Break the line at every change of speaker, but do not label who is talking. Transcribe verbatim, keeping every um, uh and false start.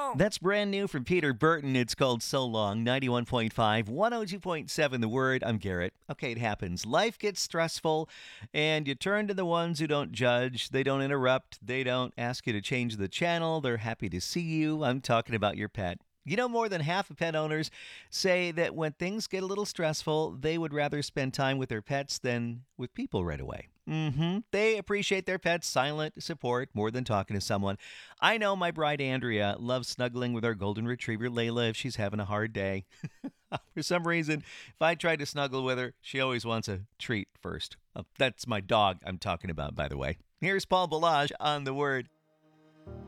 That's brand new from Peter Burton. It's called So Long, ninety-one point five, one oh two point seven The Word. I'm Garrett. Okay, it happens. Life gets stressful, and you turn to the ones who don't judge. They don't interrupt. They don't ask you to change the channel. They're happy to see you. I'm talking about your pet. You know, more than half of pet owners say that when things get a little stressful, they would rather spend time with their pets than with people right away. Mm-hmm. They appreciate their pet's silent support more than talking to someone. I know my bride Andrea loves snuggling with our golden retriever Layla if she's having a hard day. For some reason, if I try to snuggle with her, she always wants a treat first. Uh, that's my dog I'm talking about, by the way. Here's Paul Balaj on The Word.